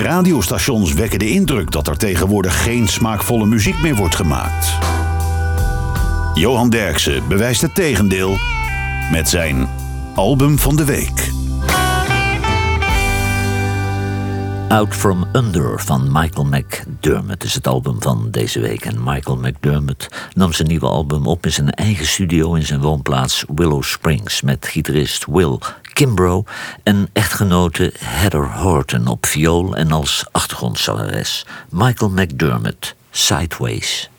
radiostations wekken de indruk dat er tegenwoordig geen smaakvolle muziek meer wordt gemaakt. Johan Derksen bewijst het tegendeel met zijn album van de week. Out From Under van Michael McDermott is het album van deze week. En Michael McDermott nam zijn nieuwe album op in zijn eigen studio in zijn woonplaats Willow Springs met gitarist Will Kimbrough en echtgenote Heather Horton op viool en als achtergrondzangeres. Michael McDermott, Sideways.